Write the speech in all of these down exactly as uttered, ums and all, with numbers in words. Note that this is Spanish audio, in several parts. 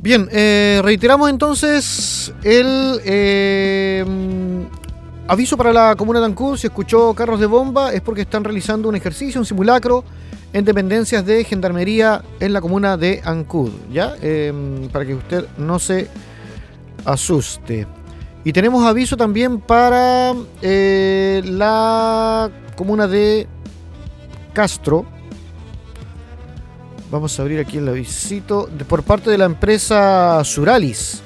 Bien, eh, reiteramos entonces el eh, aviso para la comuna de Ancud. Si escuchó carros de bomba es porque están realizando un ejercicio, un simulacro en dependencias de gendarmería en la comuna de Ancud, ¿ya? Eh, para que usted no se asuste. Y tenemos aviso también para eh, la comuna de Castro. Vamos a abrir aquí el avisito. Por parte de la empresa Suralis.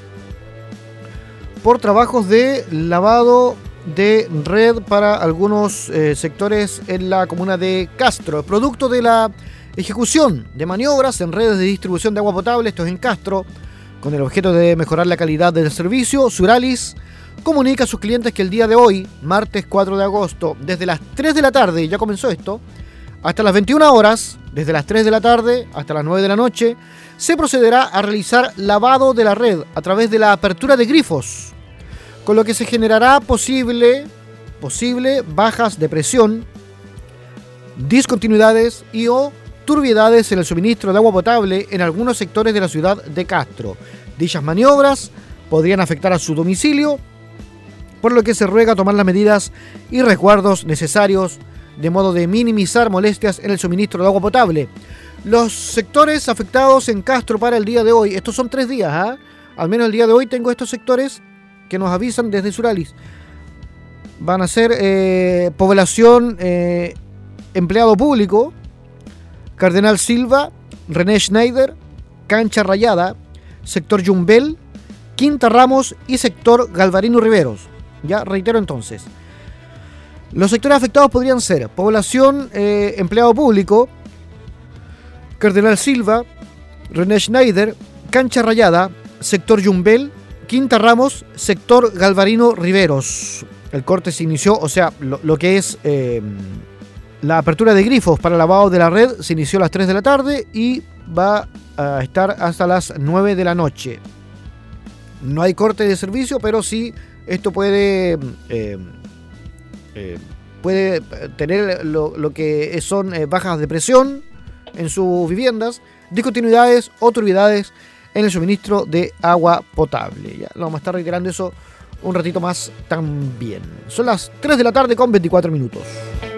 Por trabajos de lavado de red para algunos eh, sectores en la comuna de Castro. Producto de la ejecución de maniobras en redes de distribución de agua potable, esto es en Castro, con el objeto de mejorar la calidad del servicio, Suralis comunica a sus clientes que el día de hoy, martes cuatro de agosto, desde las tres de la tarde, ya comenzó esto, hasta las veintiuna horas, desde las tres de la tarde hasta las nueve de la noche, se procederá a realizar lavado de la red a través de la apertura de grifos, con lo que se generará posible, posible bajas de presión, discontinuidades y o turbiedades en el suministro de agua potable en algunos sectores de la ciudad de Castro. Dichas maniobras podrían afectar a su domicilio, por lo que se ruega tomar las medidas y resguardos necesarios de modo de minimizar molestias en el suministro de agua potable. Los sectores afectados en Castro para el día de hoy, estos son tres días, ¿eh? Al menos el día de hoy tengo estos sectores que nos avisan desde Suralis. Van a ser eh, población eh, empleado público, Cardenal Silva, René Schneider, Cancha Rayada, sector Yumbel, Quinta Ramos y sector Galvarino Riveros. Ya reitero entonces. Los sectores afectados podrían ser población eh, empleado público, Cardenal Silva, René Schneider, Cancha Rayada, sector Yumbel, Quinta Ramos, sector Galvarino Riveros. El corte se inició, o sea, lo, lo que es eh, la apertura de grifos para lavado de la red se inició a las tres de la tarde y va a estar hasta las nueve de la noche. No hay corte de servicio, pero sí esto puede... Eh, Eh, puede tener lo, lo que son eh, bajas de presión en sus viviendas, discontinuidades o turbiedades en el suministro de agua potable. Ya lo vamos a estar reiterando eso un ratito más también. Son las tres de la tarde con veinticuatro minutos.